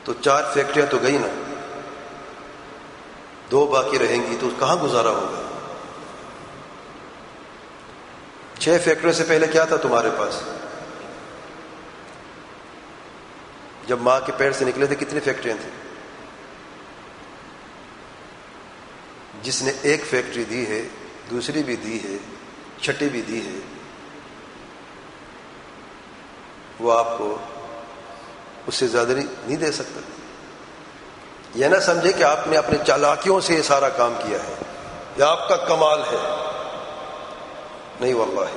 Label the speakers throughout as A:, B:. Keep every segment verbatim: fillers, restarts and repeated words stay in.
A: تو چار فیکٹریاں تو گئی نا، دو باقی رہیں گی تو کہاں گزارا ہوگا؟ چھ فیکٹریوں سے پہلے کیا تھا تمہارے پاس؟ جب ماں کے پیٹ سے نکلے تھے کتنی فیکٹریاں تھیں؟ جس نے ایک فیکٹری دی ہے، دوسری بھی دی ہے، چھٹی بھی دی ہے، وہ آپ کو اس سے زیادہ نہیں دے سکتا۔ یہ نہ سمجھے کہ آپ نے اپنے چالاکیوں سے یہ سارا کام کیا ہے یا آپ کا کمال ہے، نہیں واللہ۔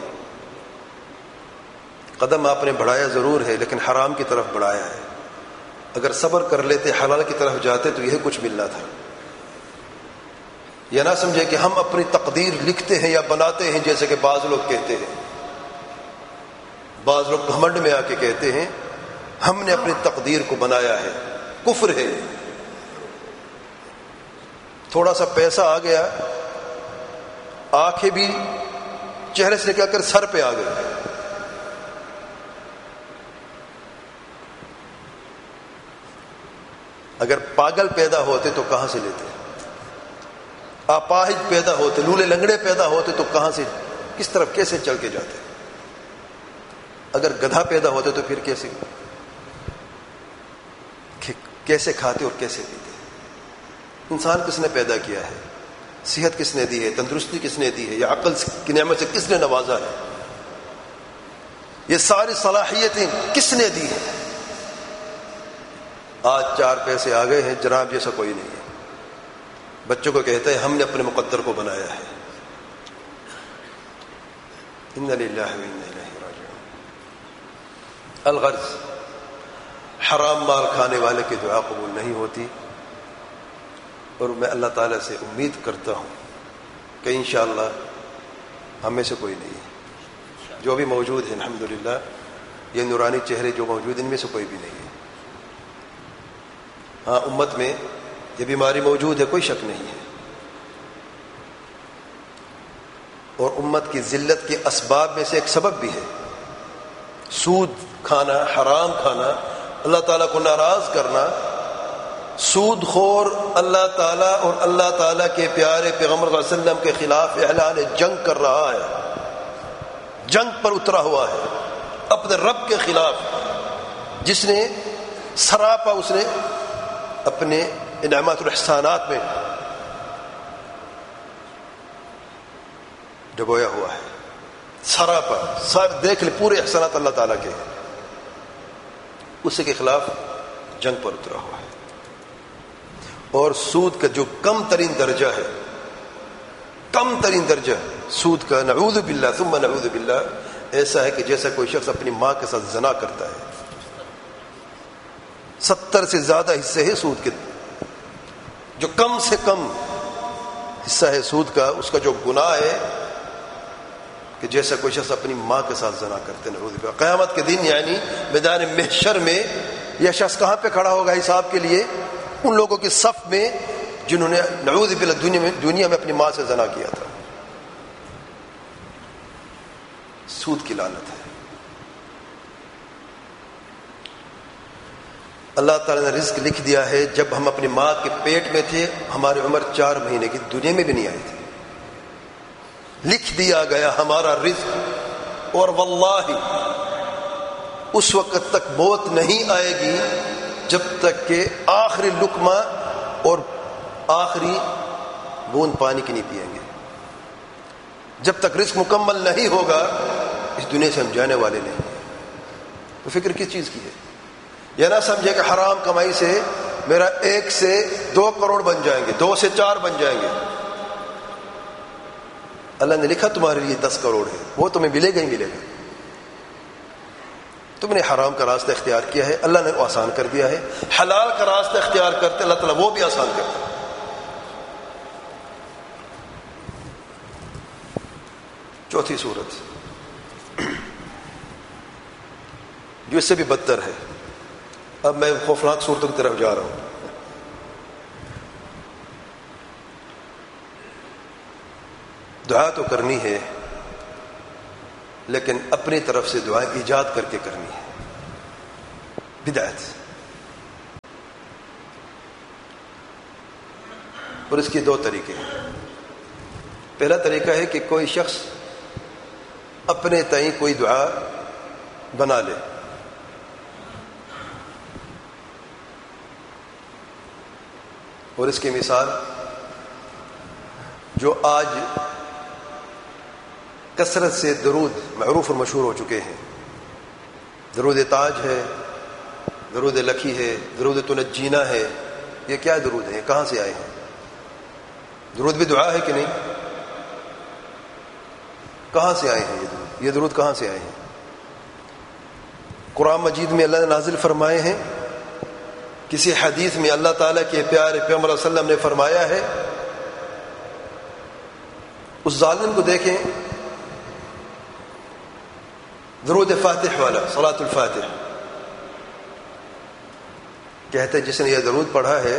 A: قدم آپ نے بڑھایا ضرور ہے، لیکن حرام کی طرف بڑھایا ہے۔ اگر صبر کر لیتے، حلال کی طرف جاتے تو یہ کچھ ملنا تھا۔ یہ نہ سمجھے کہ ہم اپنی تقدیر لکھتے ہیں یا بناتے ہیں، جیسے کہ بعض لوگ کہتے ہیں۔ بعض لوگ گھمنڈ میں آ کے کہتے ہیں ہم نے اپنی تقدیر کو بنایا ہے، کفر ہے۔ تھوڑا سا پیسہ آ گیا، آنکھیں بھی چہرے سے نکل کر سر پہ آ گئی۔ اگر پاگل پیدا ہوتے تو کہاں سے لیتے؟ اپاہج پیدا ہوتے، لولے لنگڑے پیدا ہوتے تو کہاں سے، کس طرف، کیسے چل کے جاتے؟ اگر گدھا پیدا ہوتے تو پھر کیسے کیسے کھاتے اور کیسے پیتے؟ انسان کس نے پیدا کیا ہے؟ صحت کس نے دی ہے؟ تندرستی کس نے دی ہے؟ یا عقل کی نعمت سے کس نے نوازا ہے؟ یہ ساری صلاحیتیں کس نے دی ہیں؟ آج چار پیسے آ گئے ہیں، جناب جیسا کوئی نہیں ہے۔ بچوں کو کہتے ہیں ہم نے اپنے مقدر کو بنایا ہے۔ انا للہ و انا الیہ راجعون۔ الغرض، حرام مال کھانے والے کی دعا قبول نہیں ہوتی، اور میں اللہ تعالیٰ سے امید کرتا ہوں کہ انشاءاللہ ہم میں سے کوئی نہیں ہے، جو بھی موجود ہے الحمدللہ، یہ نورانی چہرے جو موجود ان میں سے کوئی بھی نہیں ہے۔ ہاں، امت میں یہ بیماری موجود ہے، کوئی شک نہیں ہے، اور امت کی ذلت کے اسباب میں سے ایک سبب بھی ہے۔ سود کھانا، حرام کھانا، اللہ تعالیٰ کو ناراض کرنا۔ سود خور اللہ تعالیٰ اور اللہ تعالیٰ کے پیارے پیغمبر صلی اللہ علیہ وسلم کے خلاف اعلان جنگ کر رہا ہے، جنگ پر اترا ہوا ہے اپنے رب کے خلاف، جس نے سراپا اس نے اپنے انعامات اور احسانات میں ڈبویا ہوا ہے۔ سراپا سر دیکھ لے، پورے احسانات اللہ تعالیٰ کے ہیں، اس کے خلاف جنگ پر اترا ہوا ہے۔ اور سود کا جو کم ترین درجہ ہے، کم ترین درجہ سود کا، نعوذ باللہ ثم نعوذ باللہ، ایسا ہے کہ جیسا کوئی شخص اپنی ماں کے ساتھ زنا کرتا ہے۔ ستر سے زیادہ حصے ہیں سود کے، جو کم سے کم حصہ ہے سود کا، اس کا جو گناہ ہے کہ جیسا کوئی شخص اپنی ماں کے ساتھ زنا کرتے ہیں۔ نعوذ باللہ۔ قیامت کے دن یعنی میدان محشر میں یہ شخص کہاں پہ کھڑا ہوگا حساب کے لیے؟ ان لوگوں کے صف میں جنہوں نے نعوذ باللہ دنیا میں دنیا میں اپنی ماں سے زنا کیا تھا۔ سود کی لعنت ہے۔ اللہ تعالیٰ نے رزق لکھ دیا ہے، جب ہم اپنی ماں کے پیٹ میں تھے ہماری عمر چار مہینے کی، دنیا میں بھی نہیں آئی تھی، لکھ دیا گیا ہمارا رزق، اور واللہ اس وقت تک موت نہیں آئے گی جب تک کہ آخری لقمہ اور آخری بوند پانی کی نہیں پیئیں گے۔ جب تک رزق مکمل نہیں ہوگا اس دنیا سے ہم جانے والے نہیں ہیں۔ تو فکر کس چیز کی ہے؟ یہ نہ سمجھے کہ حرام کمائی سے میرا ایک سے دو کروڑ بن جائیں گے، دو سے چار بن جائیں گے۔ اللہ نے لکھا تمہارے لیے دس کروڑ ہے، وہ تمہیں ملے گا ہی ملے گا۔ تم نے حرام کا راستہ اختیار کیا ہے، اللہ نے وہ آسان کر دیا ہے۔ حلال کا راستہ اختیار کرتے اللہ تعالیٰ وہ بھی آسان کرتا ہے۔ چوتھی صورت جو اس سے بھی بدتر ہے، اب میں خوفناک صورتوں کی طرف جا رہا ہوں۔ دعا تو کرنی ہے لیکن اپنی طرف سے دعا ایجاد کر کے کرنی ہے، بدعت۔ اور اس کے دو طریقے ہیں۔ پہلا طریقہ ہے کہ کوئی شخص اپنے تئیں کوئی دعا بنا لے، اور اس کی مثال جو آج کثرت سے درود معروف اور مشہور ہو چکے ہیں، درود تاج ہے، درود لکھی ہے، درود تنجینا ہے، یہ کیا درود ہیں؟ کہاں سے آئے ہیں؟ درود بھی دعا ہے کہ نہیں؟ کہاں سے آئے ہیں یہ درود؟ یہ درود کہاں سے آئے ہیں؟ قرآن مجید میں اللہ نے نازل فرمائے ہیں، کسی حدیث میں اللہ تعالیٰ کے پیارے پیغمبر صلی اللہ علیہ وسلم نے فرمایا ہے۔ اس ظالم کو دیکھیں، درود فاتح والا، صلاۃ الفاتح، کہتے ہیں جس نے یہ درود پڑھا ہے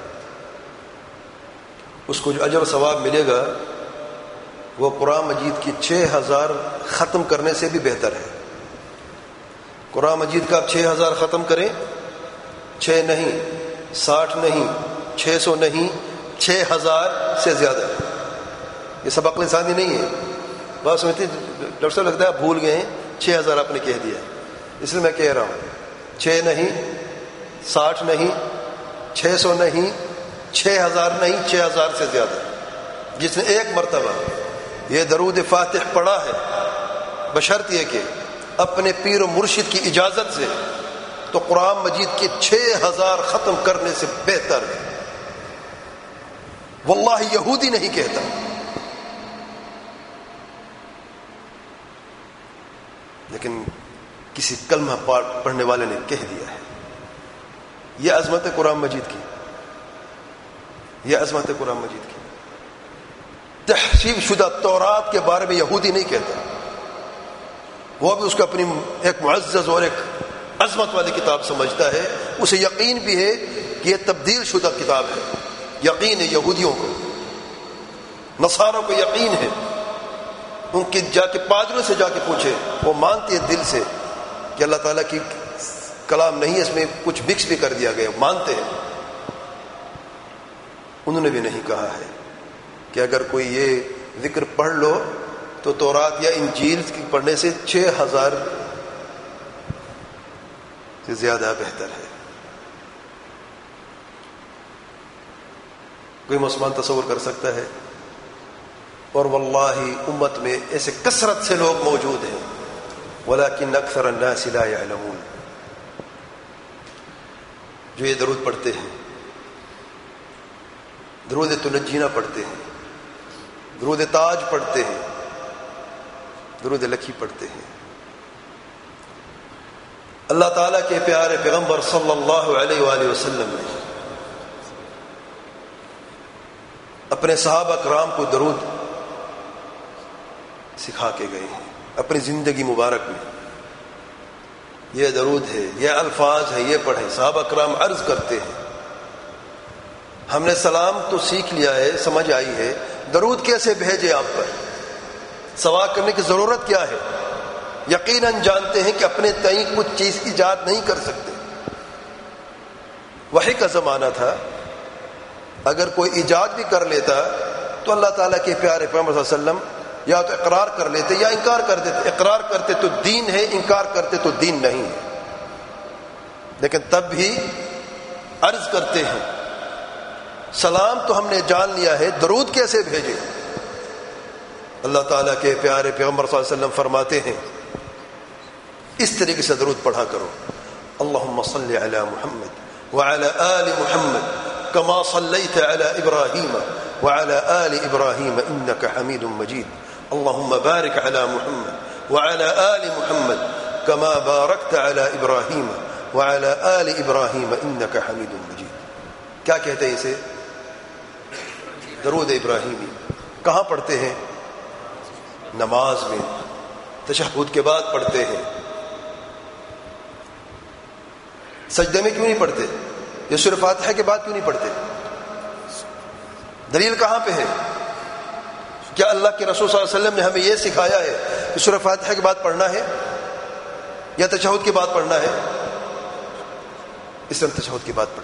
A: اس کو جو اجر و ثواب ملے گا وہ قرآن مجید کی چھ ہزار ختم کرنے سے بھی بہتر ہے۔ قرآن مجید کا آپ چھ ہزار ختم کریں، چھ نہیں، ساٹھ نہیں، چھ سو نہیں، چھ ہزار سے زیادہ۔ یہ سب عقل ثانی نہیں ہے۔ بات سمجھتے ڈاکٹر صاحب، لگتا ہے آپ بھول گئے ہیں، چھ ہزار آپ نے کہہ دیا، اس لیے میں کہہ رہا ہوں چھ نہیں، ساٹھ نہیں، چھ سو نہیں، چھ ہزار نہیں، چھ ہزار سے زیادہ۔ جس نے ایک مرتبہ یہ درود فاتح پڑھا ہے، بشرط یہ کہ اپنے پیر و مرشد کی اجازت سے، تو قرآن مجید کے چھ ہزار ختم کرنے سے بہتر ہے۔ واللہ یہودی نہیں کہتا، لیکن کسی کلمہ پڑھنے والے نے کہہ دیا ہے۔ یہ عظمت ہے قرآن مجید کی، یہ عظمت ہے قرآن مجید کی۔ تحریف شدہ تورات کے بارے میں یہودی نہیں کہتا، وہ بھی اس کو اپنی ایک معزز اور ایک عظمت والی کتاب سمجھتا ہے، اسے یقین بھی ہے کہ یہ تبدیل شدہ کتاب ہے۔ یقین ہے یہودیوں کو، نصاروں کو یقین ہے، ان کے جا کے پادریوں سے جا کے پوچھے، وہ مانتے ہیں دل سے کہ اللہ تعالیٰ کی کلام نہیں ہے، اس میں کچھ مکس بھی کر دیا گیا، مانتے ہیں۔ انہوں نے بھی نہیں کہا ہے کہ اگر کوئی یہ ذکر پڑھ لو تو تورات یا انجیل کی پڑھنے سے چھ ہزار سے زیادہ بہتر ہے۔ کوئی مسلمان تصور کر سکتا ہے؟ اور واللہ امت میں ایسے کثرت سے لوگ موجود ہیں، ولیکن اکثر الناس لا يعلمون، جو یہ درود پڑھتے ہیں، درود تنجینا پڑھتے ہیں، درود تاج پڑھتے ہیں، درود لکھی پڑھتے ہیں۔ اللہ تعالیٰ کے پیارے پیغمبر صلی اللہ علیہ وآلہ وسلم نے اپنے صحابہ کرام کو درود سکھا کے گئے ہیں اپنی زندگی مبارک میں۔ یہ درود ہے، یہ الفاظ ہے، یہ پڑھیں۔ صحابہ کرام عرض کرتے ہیں، ہم نے سلام تو سیکھ لیا ہے، سمجھ آئی ہے، درود کیسے بھیجے آپ پر؟ سوال کرنے کی ضرورت کیا ہے؟ یقیناً جانتے ہیں کہ اپنے تئیں کچھ چیز ایجاد نہیں کر سکتے۔ وحی کا زمانہ تھا، اگر کوئی ایجاد بھی کر لیتا تو اللہ تعالیٰ کے پیارے پیغمبر صلی اللہ علیہ وسلم یا تو اقرار کر لیتے یا انکار کر دیتے۔ اقرار کرتے تو دین ہے، انکار کرتے تو دین نہیں ہے۔ لیکن تب بھی عرض کرتے ہیں، سلام تو ہم نے جان لیا ہے، درود کیسے بھیجے؟ اللہ تعالیٰ کے پیارے پیغمبر صلی اللہ علیہ وسلم فرماتے ہیں، اس طریقے سے درود پڑھا کرو، اللہم صلی علی محمد وعلی آل محمد کما صلیت علی ابراہیم وعلی آل ابراہیم انک حمید مجید، اللہم بارک علی محمد وعلی آل محمد کما بارکت علی ابراہیم وعلی آل ابراہیم انک حمید مجید۔ کیا کہتے ہیں اسے؟ درود ابراہیمی۔ کہاں پڑھتے ہیں؟ نماز میں، تشہد کے بعد پڑھتے ہیں۔ سجدے میں کیوں نہیں پڑھتے؟ یہ سورہ فاتحہ کے بعد کیوں نہیں پڑھتے؟ دلیل کہاں پہ ہے؟ کیا اللہ کے رسول صلی اللہ علیہ وسلم نے ہمیں یہ سکھایا ہے کہ سورہ فاتحہ کے بعد پڑھنا ہے یا تشہد کے بعد پڑھنا ہے؟ اس طرح تشہد کے بعد پڑھنا